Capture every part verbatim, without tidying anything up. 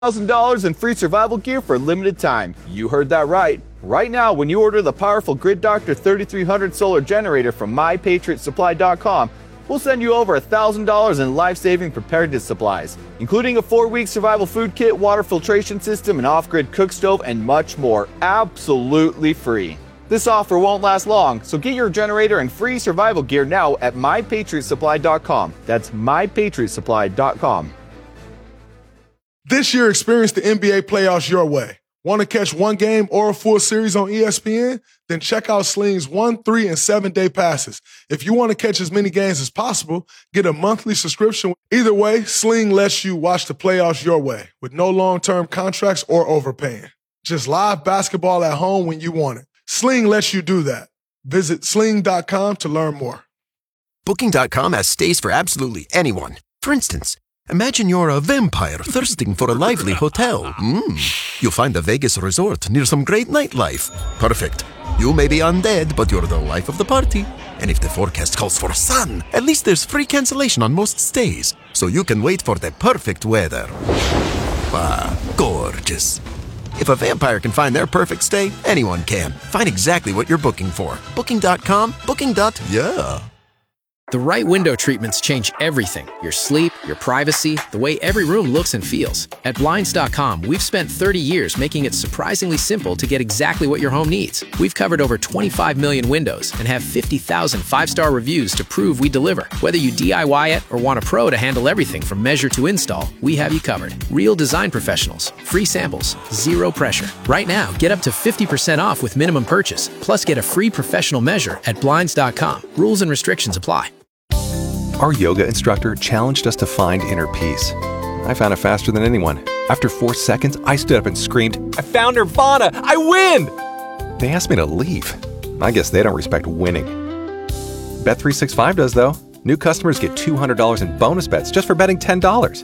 one thousand dollars in free survival gear for a limited time. You heard that right. Right now, when you order the powerful Grid Doctor thirty-three hundred solar generator from my patriot supply dot com, we'll send you over one thousand dollars in life-saving preparedness supplies, including a four-week survival food kit, water filtration system, an off-grid cook stove, and much more, absolutely free. This offer won't last long, so get your generator and free survival gear now at my patriot supply dot com. That's my patriot supply dot com. This year, experience the N B A playoffs your way. Want to catch one game or a full series on E S P N? Then check out Sling's one, three, and seven-day passes. If you want to catch as many games as possible, get a monthly subscription. Either way, Sling lets you watch the playoffs your way with no long-term contracts or overpaying. Just live basketball at home when you want it. Sling lets you do that. Visit sling dot com to learn more. Booking dot com has stays for absolutely anyone. For instance, imagine you're a vampire thirsting for a lively hotel. Mm. You'll find a Vegas resort near some great nightlife. Perfect. You may be undead, but you're the life of the party. And if the forecast calls for sun, at least there's free cancellation on most stays, so you can wait for the perfect weather. Ah, gorgeous. If a vampire can find their perfect stay, anyone can. Find exactly what you're booking for. Booking dot com, booking. Yeah. The right window treatments change everything. Your sleep, your privacy, the way every room looks and feels. At Blinds dot com, we've spent thirty years making it surprisingly simple to get exactly what your home needs. We've covered over twenty-five million windows and have fifty thousand five-star reviews to prove we deliver. Whether you D I Y it or want a pro to handle everything from measure to install, we have you covered. Real design professionals, free samples, zero pressure. Right now, get up to fifty percent off with minimum purchase, plus get a free professional measure at Blinds dot com. Rules and restrictions apply. Our yoga instructor challenged us to find inner peace. I found it faster than anyone. After four seconds, I stood up and screamed, "I found Nirvana! I win!" They asked me to leave. I guess they don't respect winning. Bet three sixty-five does, though. New customers get two hundred dollars in bonus bets just for betting ten dollars.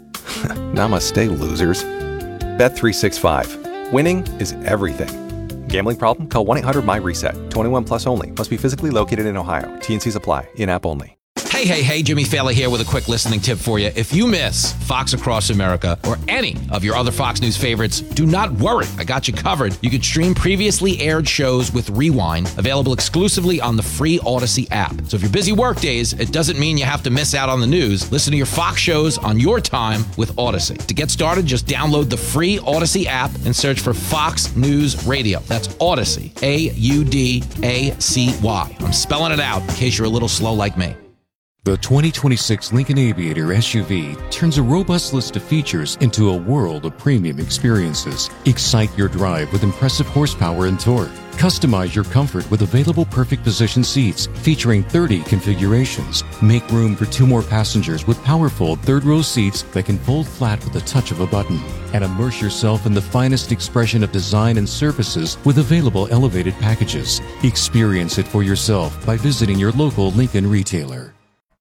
Namaste, losers. Bet three sixty-five. Winning is everything. Gambling problem? Call one eight hundred my reset. twenty-one plus only. Must be physically located in Ohio. T and Cs apply. In-app only. Hey, hey, hey, Jimmy Fallon here with a quick listening tip for you. If you miss Fox Across America or any of your other Fox News favorites, do not worry. I got you covered. You can stream previously aired shows with Rewind, available exclusively on the free Odyssey app. So if you're busy work days, it doesn't mean you have to miss out on the news. Listen to your Fox shows on your time with Odyssey. To get started, just download the free Odyssey app and search for Fox News Radio. That's Odyssey, A U D A C Y. I'm spelling it out in case you're a little slow like me. The twenty twenty-six Lincoln Aviator S U V turns a robust list of features into a world of premium experiences. Excite your drive with impressive horsepower and torque. Customize your comfort with available perfect position seats featuring thirty configurations. Make room for two more passengers with powerful third-row seats that can fold flat with the touch of a button. And immerse yourself in the finest expression of design and surfaces with available elevated packages. Experience it for yourself by visiting your local Lincoln retailer.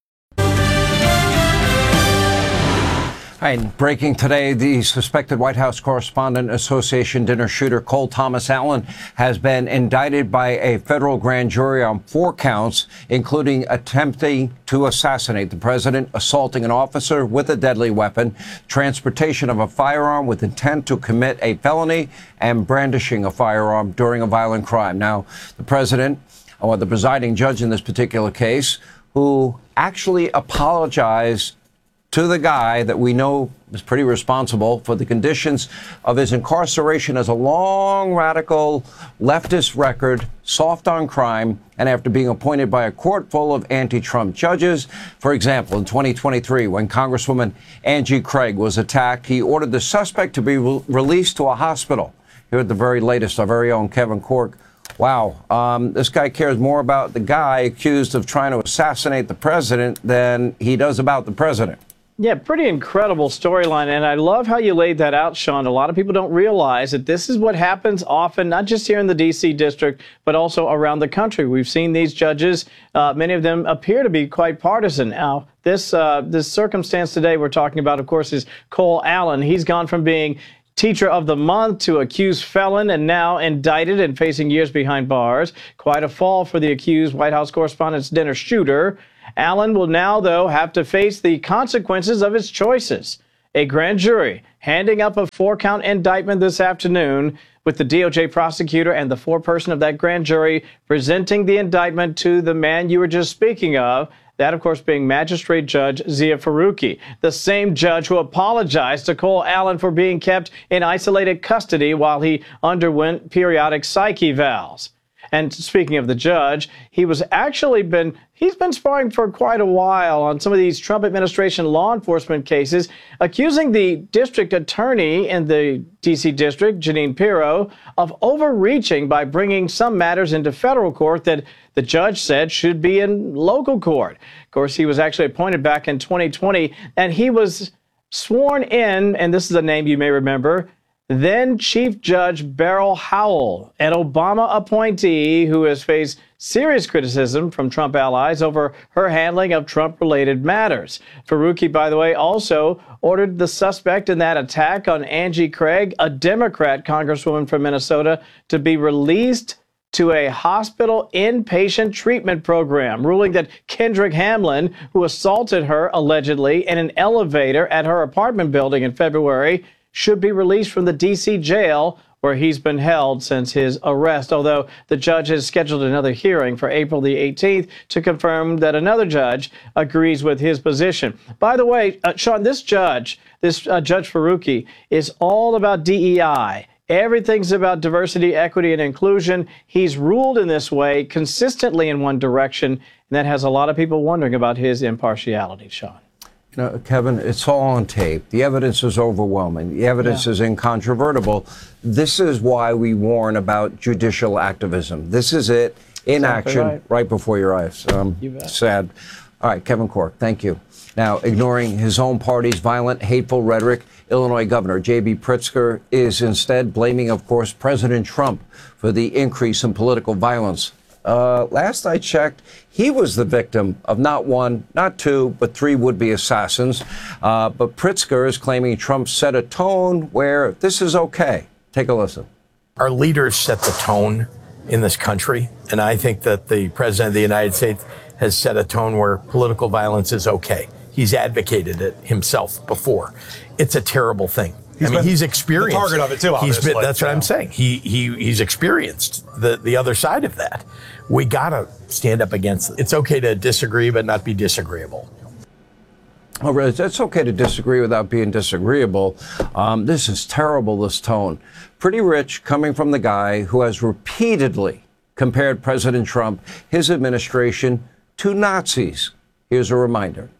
All right, breaking today, the suspected White House Correspondent Association dinner shooter Cole Thomas Allen has been indicted by a federal grand jury on four counts, including attempting to assassinate the president, assaulting an officer with a deadly weapon, transportation of a firearm with intent to commit a felony, and brandishing a firearm during a violent crime. Now, the president, or the presiding judge in this particular case, who actually apologized to the guy that we know is pretty responsible for the conditions of his incarceration, as a long, radical leftist record, soft on crime, and after being appointed by a court full of anti-Trump judges. For example, in twenty twenty-three, when Congresswoman Angie Craig was attacked, he ordered the suspect to be re- released to a hospital. Here at the very latest, our very own Kevin Corke. Wow, um, this guy cares more about the guy accused of trying to assassinate the president than he does about the president. Yeah, pretty incredible storyline, and I love how you laid that out, Sean. A lot of people don't realize that this is what happens often, not just here in the D C district, but also around the country. We've seen these judges, uh, many of them appear to be quite partisan. Now, this uh, this circumstance today we're talking about, of course, is Cole Allen. He's gone from being Teacher of the Month to accused felon and now indicted and facing years behind bars. Quite a fall for the accused White House Correspondents' dinner shooter. Allen will now, though, have to face the consequences of his choices. A grand jury handing up a four-count indictment this afternoon, with the D O J prosecutor and the foreperson of that grand jury presenting the indictment to the man you were just speaking of, that, of course, being Magistrate Judge Zia Faruqi, the same judge who apologized to Cole Allen for being kept in isolated custody while he underwent periodic psych evals. And speaking of the judge, he was actually been, he's been sparring for quite a while on some of these Trump administration law enforcement cases, accusing the district attorney in the D C district, Jeanine Pirro, of overreaching by bringing some matters into federal court that the judge said should be in local court. Of course, he was actually appointed back in twenty twenty, and he was sworn in, and this is a name you may remember, then Chief Judge Beryl Howell, an Obama appointee who has faced serious criticism from Trump allies over her handling of Trump-related matters. Faruqi, by the way, also ordered the suspect in that attack on Angie Craig, a Democrat congresswoman from Minnesota, to be released to a hospital inpatient treatment program, ruling that Kendrick Hamlin, who assaulted her allegedly in an elevator at her apartment building in February, should be released from the D C jail where he's been held since his arrest, although the judge has scheduled another hearing for April the eighteenth to confirm that another judge agrees with his position. By the way, uh, Sean, this judge, this uh, Judge Faruqi, is all about D E I. Everything's about diversity, equity, and inclusion. He's ruled in this way consistently in one direction, and that has a lot of people wondering about his impartiality, Sean. You know, Kevin, it's all on tape. The evidence is overwhelming. The evidence yeah. is incontrovertible. This is why we warn about judicial activism. This is it in exactly action right. right before your eyes. Um, sad. All right, Kevin Corke, thank you. Now, ignoring his own party's violent, hateful rhetoric, Illinois Governor J B Pritzker is instead blaming, of course, President Trump for the increase in political violence. Uh, last I checked, he was the victim of not one, not two, but three would-be assassins. Uh, but Pritzker is claiming Trump set a tone where this is okay. Take a listen. Our leaders set the tone in this country, and I think that the President of the United States has set a tone where political violence is okay. He's advocated it himself before. It's a terrible thing. He's I mean, he's experienced the target of it too. Obviously. He's been, that's what yeah. I'm saying. He he he's experienced the the other side of that. We gotta stand up against it. It's okay to disagree, but not be disagreeable. Oh, it's okay to disagree without being disagreeable. Um, this is terrible. This tone, pretty rich, coming from the guy who has repeatedly compared President Trump, his administration, to Nazis. Here's a reminder.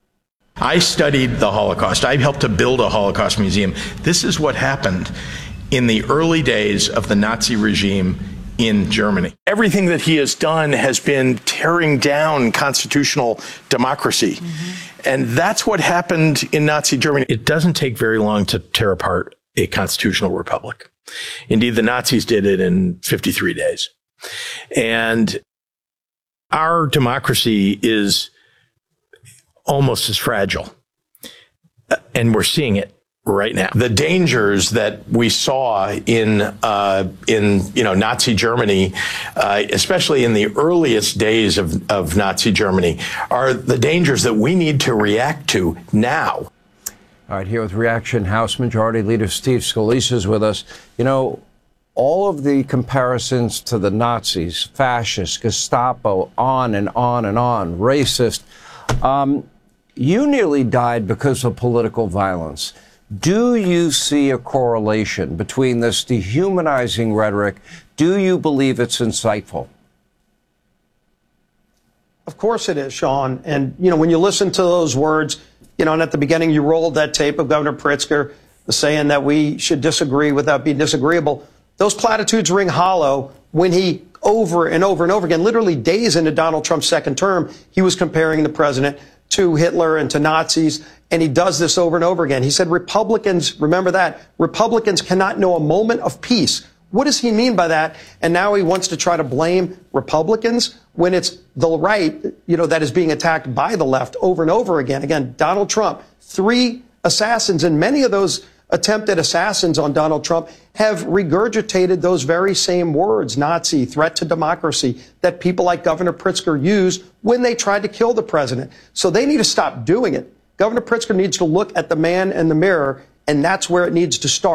I studied the Holocaust. I helped to build a Holocaust museum. This is what happened in the early days of the Nazi regime in Germany. Everything that he has done has been tearing down constitutional democracy. Mm-hmm. And that's what happened in Nazi Germany. It doesn't take very long to tear apart a constitutional republic. Indeed, the Nazis did it in fifty-three days. And our democracy is almost as fragile. And we're seeing it right now. The dangers that we saw in, uh, in you know, Nazi Germany, uh, especially in the earliest days of, of Nazi Germany, are the dangers that we need to react to now. All right, here with Reaction, House Majority Leader Steve Scalise is with us. You know, all of the comparisons to the Nazis, fascists, Gestapo, on and on and on, racist, um, you nearly died because of political violence. Do you see a correlation between this dehumanizing rhetoric? Do you believe it's insightful? Of course it is, Sean. And, you know, when you listen to those words, you know, and at the beginning you rolled that tape of Governor Pritzker saying that we should disagree without being disagreeable. Those platitudes ring hollow when he over and over and over again, literally days into Donald Trump's second term, he was comparing the president to Hitler and to Nazis, and he does this over and over again. He said Republicans, remember that, Republicans cannot know a moment of peace. What does he mean by that? And now he wants to try to blame Republicans when it's the right, you know, that is being attacked by the left over and over again. Again, Donald Trump, three assassins, and many of those attempted assassins on Donald Trump have regurgitated those very same words, Nazi, threat to democracy, that people like Governor Pritzker used when they tried to kill the president. So they need to stop doing it. Governor Pritzker needs to look at the man in the mirror, and that's where it needs to start.